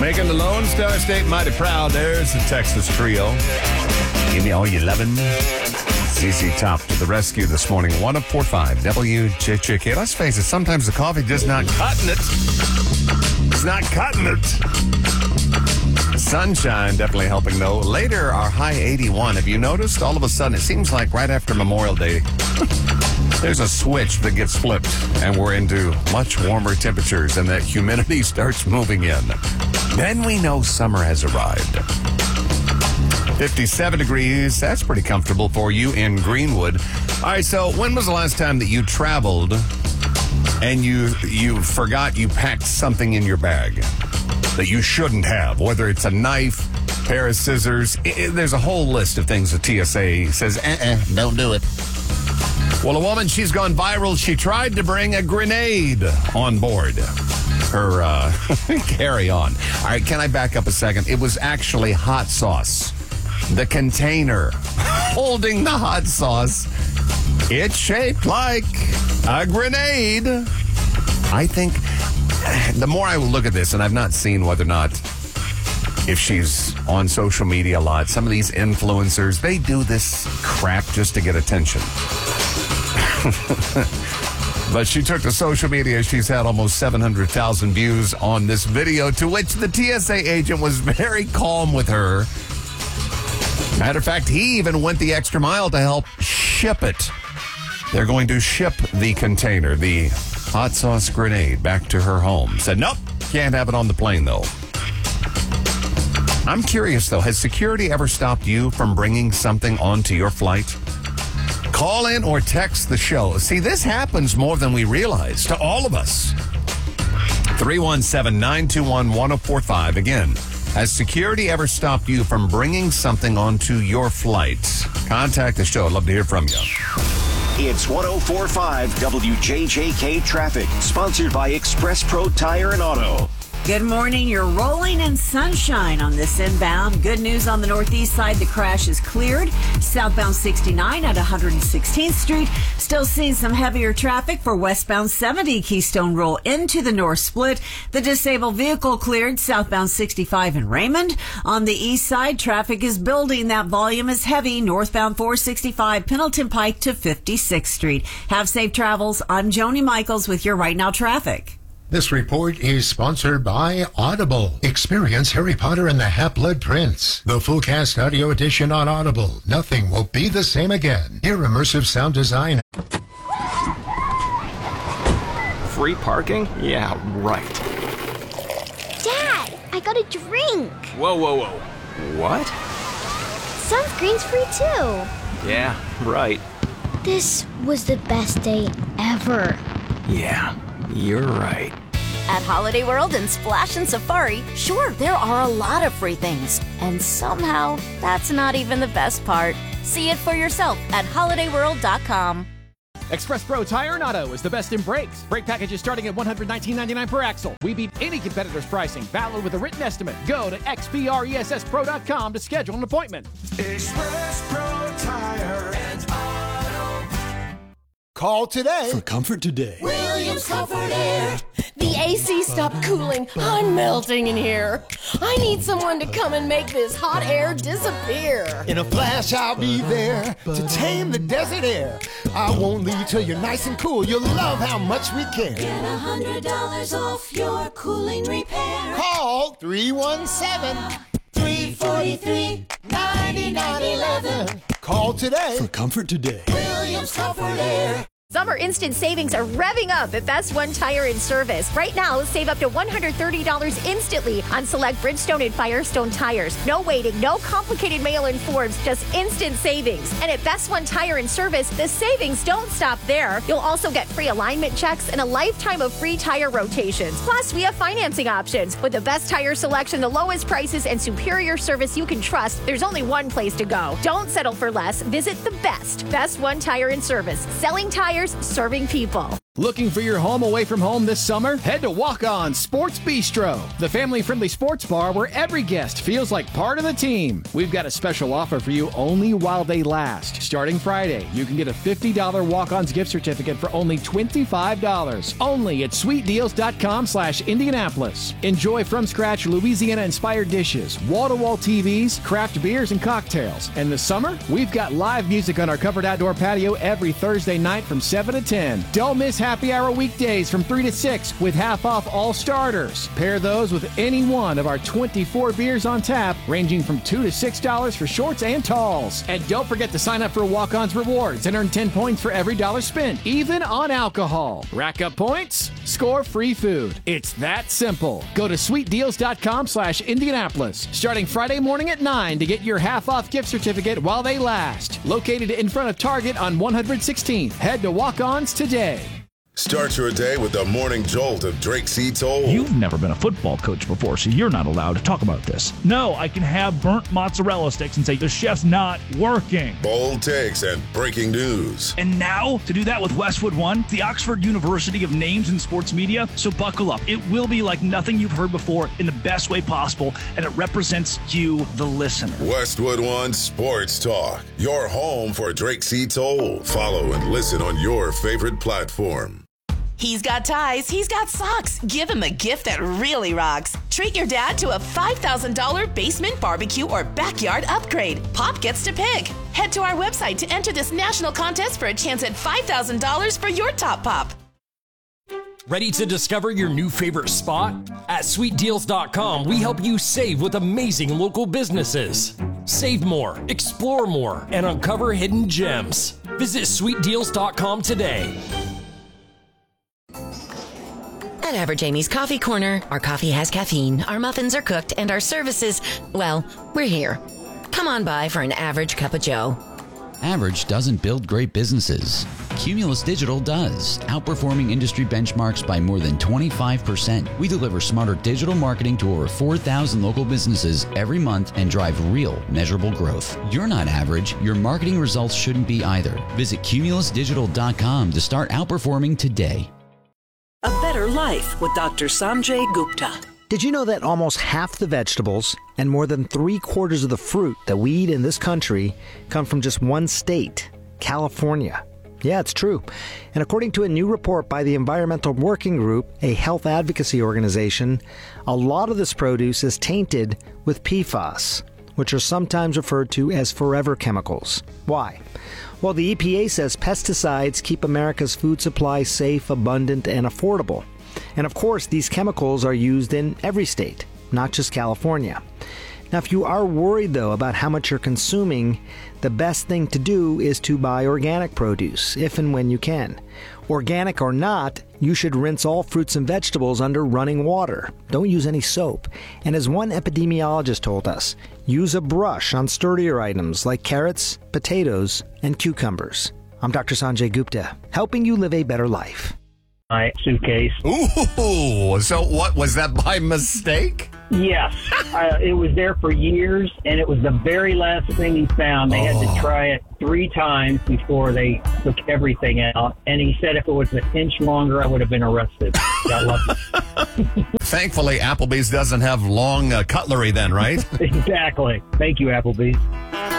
Making the Lone Star State mighty proud. There's the Texas trio. Give me all your lovin'. ZZ Top to the rescue this morning. 104.5 WJJK. Let's face it, sometimes the coffee just not cutting it. It's not cutting it. Sunshine definitely helping, though. Later, our high 81. Have you noticed? All of a sudden, it seems like right after Memorial Day, there's a switch that gets flipped, and we're into much warmer temperatures, and that humidity starts moving in. Then we know summer has arrived. 57 degrees. That's pretty comfortable for you in Greenwood. All right, so when was the last time that you traveled and you forgot you packed something in your bag that you shouldn't have, whether it's a knife, pair of scissors? There's a whole list of things the TSA says, don't do it. Well, a woman, she's gone viral. She tried to bring a grenade on board her carry-on. All right, can I back up a second? It was actually hot sauce. The container holding the hot sauce, it's shaped like a grenade. I think the more I look at this, and I've not seen whether or not if she's on social media a lot, some of these influencers, they do this crap just to get attention. But she took to social media. She's had almost 700,000 views on this video, to which the TSA agent was very calm with her. Matter of fact, he even went the extra mile to help ship it. They're going to ship the container, the hot sauce grenade, back to her home. Said, nope, can't have it on the plane, though. I'm curious, though, has security ever stopped you from bringing something onto your flight? Call in or text the show. See, this happens more than we realize to all of us. 317-921-1045. Again, has security ever stopped you from bringing something onto your flight? Contact the show. I'd love to hear from you. It's 104.5 WJJK Traffic, sponsored by Express Pro Tire and Auto. Good morning. You're rolling in sunshine on this inbound. Good news on the northeast side. The crash is cleared. Southbound 69 at 116th Street. Still seeing some heavier traffic for westbound 70 Keystone Roll into the North Split. The disabled vehicle cleared southbound 65 in Raymond. On the east side, traffic is building. That volume is heavy. Northbound 465 Pendleton Pike to 56th Street. Have safe travels. I'm Joni Michaels with your Right Now traffic. This report is sponsored by Audible. Experience Harry Potter and the Half-Blood Prince. The full cast audio edition on Audible. Nothing will be the same again. Hear immersive sound design. Free parking? Yeah, right. Dad, I got a drink. Whoa. What? Sunscreen's free too. Yeah, right. This was the best day ever. Yeah, you're right. At Holiday World and Splash and Safari, sure, there are a lot of free things. And somehow, that's not even the best part. See it for yourself at holidayworld.com. Express Pro Tire and Auto is the best in brakes. Brake packages starting at $119.99 per axle. We beat any competitor's pricing. Valid with a written estimate. Go to xpressspro.com to schedule an appointment. Express Pro Tire and Auto. Call today for comfort today. Williams Comfort Air. The AC stopped cooling. I'm melting in here. I need someone to come and make this hot air disappear. In a flash, I'll be there to tame the desert air. I won't leave till you're nice and cool. You'll love how much we care. Get $100 off your cooling repair. Call 317-343-9911. Call today for comfort today. Williams Comfort Air. Summer instant savings are revving up at Best One Tire and Service. Right now, save up to $130 instantly on select Bridgestone and Firestone tires. No waiting, no complicated mail-in forms, just instant savings. And at Best One Tire and Service, the savings don't stop there. You'll also get free alignment checks and a lifetime of free tire rotations. Plus, we have financing options. With the best tire selection, the lowest prices, and superior service you can trust, there's only one place to go. Don't settle for less. Visit the best. Best One Tire and Service. Selling tires, serving people. Looking for your home away from home this summer? Head to Walk On Sports Bistro, the family-friendly sports bar where every guest feels like part of the team. We've got a special offer for you only while they last. Starting Friday, you can get a $50 Walk-On's gift certificate for only $25. Only at sweetdeals.com/Indianapolis. Enjoy from-scratch Louisiana-inspired dishes, wall-to-wall TVs, craft beers, and cocktails. And this summer, we've got live music on our covered outdoor patio every Thursday night from 7 to 10. Don't miss happy hour weekdays from 3 to 6 with half off all starters. Pair those with any one of our 24 beers on tap, ranging from $2 to $6 for shorts and talls. And don't forget to sign up for Walk-On's Rewards and earn 10 points for every dollar spent, even on alcohol. Rack up points, score free food. It's that simple. Go to sweetdeals.com/Indianapolis starting Friday morning at 9 to get your half off gift certificate while they last. Located in front of Target on 116th. Head to Walk-Ons today. Start your day with the morning jolt of Drake C. Toll. You've never been a football coach before, so you're not allowed to talk about this. No, I can have burnt mozzarella sticks and say the chef's not working. Bold takes and breaking news. And now, to do that with Westwood One, the Oxford University of names in sports media, so buckle up. It will be like nothing you've heard before in the best way possible, and it represents you, the listener. Westwood One Sports Talk, your home for Drake C. Toll. Follow and listen on your favorite platform. He's got ties, he's got socks. Give him a gift that really rocks. Treat your dad to a $5,000 basement barbecue or backyard upgrade. Pop gets to pick. Head to our website to enter this national contest for a chance at $5,000 for your top pop. Ready to discover your new favorite spot? At sweetdeals.com, we help you save with amazing local businesses. Save more, explore more, and uncover hidden gems. Visit sweetdeals.com today. At Average Amy's Coffee Corner, our coffee has caffeine, our muffins are cooked, and our services, well, we're here. Come on by for an average cup of joe. Average doesn't build great businesses. Cumulus Digital does, outperforming industry benchmarks by more than 25%. We deliver smarter digital marketing to over 4,000 local businesses every month and drive real, measurable growth. You're not average. Your marketing results shouldn't be either. Visit cumulusdigital.com to start outperforming today. A better life with Dr. Sanjay Gupta. Did you know that almost half the vegetables and more than 3/4 of the fruit that we eat in this country come from just one state, California? Yeah, it's true. And according to a new report by the Environmental Working Group, a health advocacy organization, a lot of this produce is tainted with PFAS, which are sometimes referred to as forever chemicals. Why? Well, the EPA says pesticides keep America's food supply safe, abundant, and affordable. And of course, these chemicals are used in every state, not just California. Now, if you are worried, though, about how much you're consuming, the best thing to do is to buy organic produce, if and when you can. Organic or not, you should rinse all fruits and vegetables under running water. Don't use any soap. And as one epidemiologist told us, use a brush on sturdier items like carrots, potatoes, and cucumbers. I'm Dr. Sanjay Gupta, helping you live a better life. My suitcase. Ooh, so what, was that by mistake? Yes. It was there for years, and it was the very last thing he found. They had to try it 3 times before they took everything out. And he said if it was an inch longer, I would have been arrested. Got lucky. Thankfully, Applebee's doesn't have long cutlery then, right? Exactly. Thank you, Applebee's.